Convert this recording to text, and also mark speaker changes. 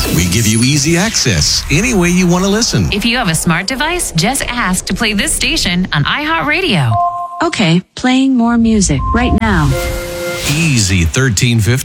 Speaker 1: We give you easy access any way you want to listen.
Speaker 2: If you have a smart device, just ask to play this station on iHeartRadio.
Speaker 3: Okay, playing more music right now.
Speaker 1: Easy 1350.